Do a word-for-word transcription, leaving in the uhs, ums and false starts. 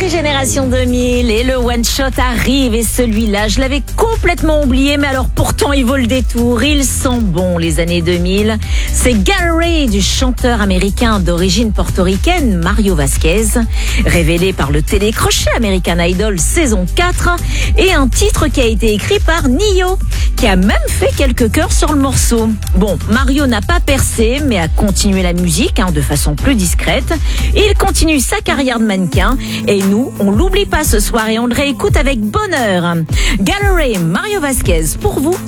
rentrée Génération deux mille et le One Shot arrive et celui-là, je l'avais complètement oublié, mais alors pourtant il vaut le détour. Ils sont bons les années deux mille. C'est Gallery du chanteur américain d'origine portoricaine Mario Vasquez, révélé par le télécrochet American Idol saison quatre, et un titre qui a été écrit par Nio, qui a même fait quelques chœurs sur le morceau. Bon, Mario n'a pas percé, mais a continué la musique hein, de façon plus discrète. Il continue sa carrière de mannequin et nous, on l'oublie pas ce soir et on le réécoute avec bonheur. Gallery, Mario Vasquez, pour vous.